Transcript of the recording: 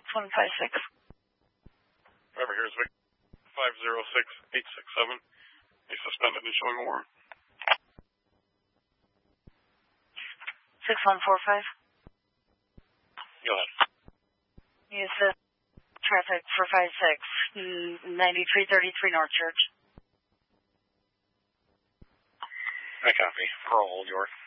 6156. Driver here is Vic 506867. He's suspended and showing a warrant. 6145. Go ahead. He says traffic for 56, 9333 North Church. I copy. Parole, York.